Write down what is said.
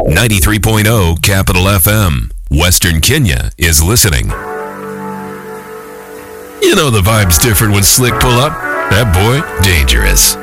93.0 Capital FM. Western Kenya is listening. You know the vibe's different when Slick pull up. That boy, dangerous.